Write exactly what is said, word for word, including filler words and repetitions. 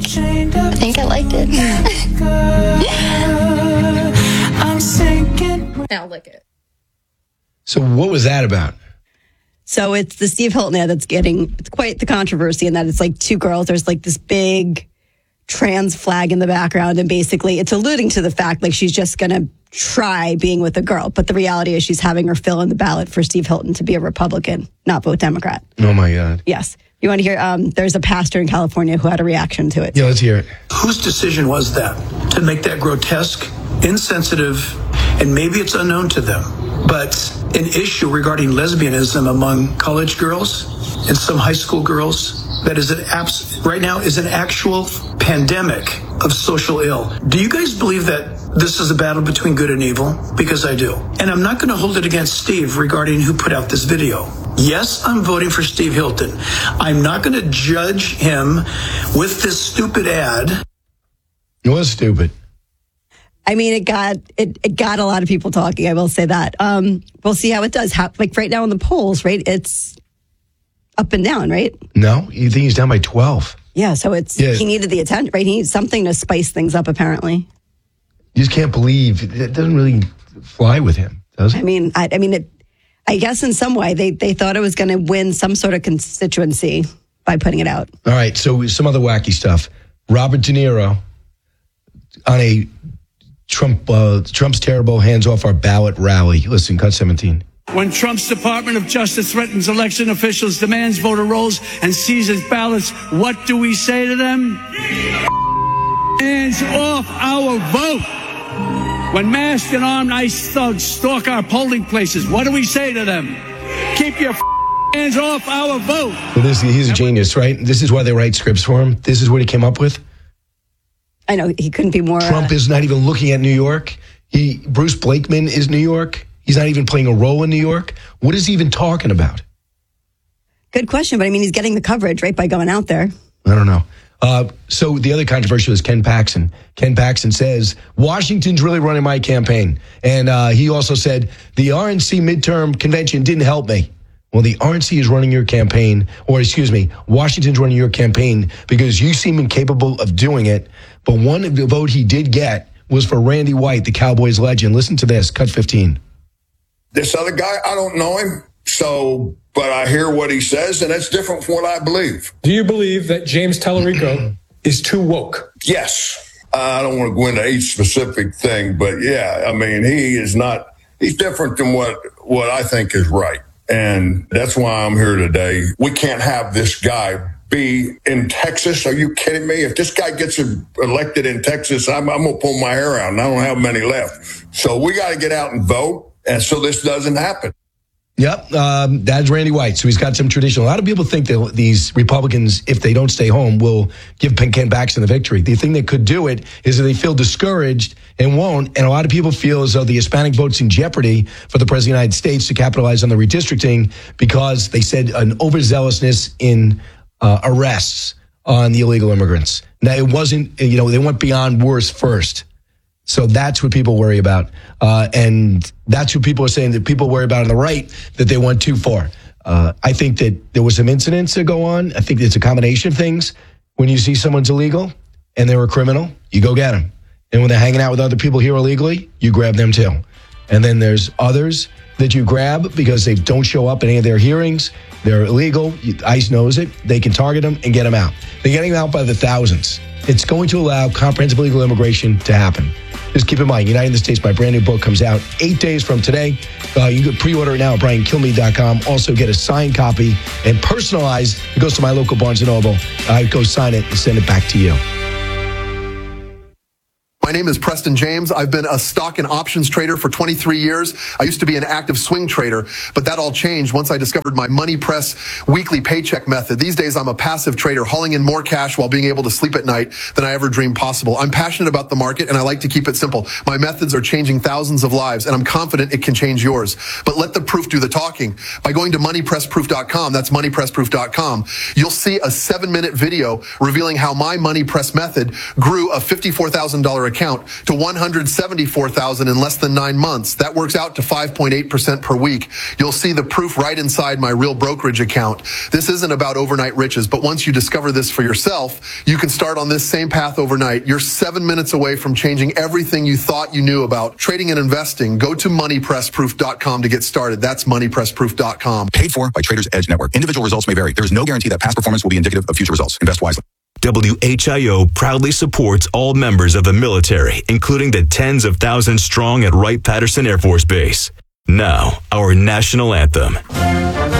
I think I liked it. Now lick it. So what was that about? So it's the Steve Hilton ad that's getting it's quite the controversy in that it's like two girls. There's like this big trans flag in the background. And basically it's alluding to the fact like she's just going to try being with a girl. But the reality is she's having her fill in the ballot for Steve Hilton to be a Republican, not vote Democrat. Oh, my God. Yes. You want to hear? Um, there's a pastor in California who had a reaction to it. Yeah, let's hear it. Whose decision was that to make that grotesque, insensitive, and maybe it's unknown to them, but an issue regarding lesbianism among college girls and some high school girls that is an abs- right now is an actual pandemic of social ill. Do you guys believe that this is a battle between good and evil? Because I do. And I'm not going to hold it against Steve regarding who put out this video. Yes, I'm voting for Steve Hilton. I'm not going to judge him with this stupid ad. It was stupid. I mean, it got it, it got a lot of people talking. I will say that. Um, we'll see how it does. How, like right now in the polls, right? It's up and down, right? No, you think he's down by twelve? Yeah. So it's yeah. He needed the attention, right? He needs something to spice things up. Apparently, you just can't believe it doesn't really fly with him, does it? I mean, I, I mean, it, I guess in some way they they thought it was going to win some sort of constituency by putting it out. All right. So some other wacky stuff. Robert De Niro on a Trump, uh, Trump's terrible hands off our ballot rally. Listen, cut seventeen. When Trump's Department of Justice threatens election officials, demands voter rolls, and seizes ballots, what do we say to them? Hands off our vote. When masked and armed ICE thugs stalk our polling places, what do we say to them? Keep your hands off our vote. Well, this, he's a genius, right? This is why they write scripts for him. This is what he came up with. I know he couldn't be more. Trump uh, is not even looking at New York. He Bruce Blakeman is New York. He's not even playing a role in New York. What is he even talking about? Good question, but I mean, he's getting the coverage, right, by going out there. I don't know. Uh, so the other controversial is Ken Paxton. Ken Paxton says, Washington's really running my campaign. And uh, he also said, the R N C midterm convention didn't help me. Well, the R N C is running your campaign, or excuse me, Washington's running your campaign because you seem incapable of doing it. But one vote he did get was for Randy White, the Cowboys legend. Listen to this, cut fifteen. This other guy, I don't know him, so, but I hear what he says, and that's different from what I believe. Do you believe that James Tallarico is too woke? Yes. I don't want to go into each specific thing, but yeah, I mean, he is not, he's different than what, what I think is right. And that's why I'm here today. We can't have this guy be in Texas. Are you kidding me? If this guy gets elected in Texas, I'm, I'm going to pull my hair out, and I don't have many left. So we got to get out and vote, and so this doesn't happen. Yep, um, that's Randy White. So he's got some tradition. A lot of people think that these Republicans, if they don't stay home, will give Ken Paxton the victory. The thing that could do it is that they feel discouraged and won't. And a lot of people feel as though the Hispanic vote's in jeopardy for the President of the United States to capitalize on the redistricting because they said an overzealousness in uh, arrests on the illegal immigrants. Now, it wasn't, you know, they went beyond worse first. So that's what people worry about. Uh, and that's what people are saying that people worry about on the right, that they went too far. Uh, I think that there was some incidents that go on. I think it's a combination of things. When you see someone's illegal and they're a criminal, you go get them. And when they're hanging out with other people here illegally, you grab them too. And then there's others that you grab because they don't show up at any of their hearings. They're illegal. ICE knows it. They can target them and get them out. They're getting them out by the thousands. It's going to allow comprehensive legal immigration to happen. Just keep in mind, United in the States, my brand new book comes out eight days from today. Uh, you can pre-order it now at brian kilmeade dot com. Also get a signed copy and personalized. It goes to my local Barnes and Noble. I go sign it and send it back to you. My name is Preston James. I've been a stock and options trader for twenty-three years. I used to be an active swing trader, but that all changed once I discovered my Money Press weekly paycheck method. These days, I'm a passive trader, hauling in more cash while being able to sleep at night than I ever dreamed possible. I'm passionate about the market, and I like to keep it simple. My methods are changing thousands of lives, and I'm confident it can change yours. But let the proof do the talking. By going to money press proof dot com, that's money press proof dot com, you'll see a seven-minute video revealing how my Money Press method grew a fifty-four thousand dollars account account to one hundred seventy-four thousand in less than nine months. That works out to five point eight percent per week. You'll see the proof right inside my Real Brokerage account. This isn't about overnight riches, but once you discover this for yourself, you can start on this same path overnight. You're seven minutes away from changing everything you thought you knew about trading and investing. Go to money press proof dot com to get started. That's money press proof dot com. Paid for by Traders Edge Network. Individual results may vary. There is no guarantee that past performance will be indicative of future results. Invest wisely. W H I O proudly supports all members of the military, including the tens of thousands strong at Wright-Patterson Air Force Base. Now, our national anthem.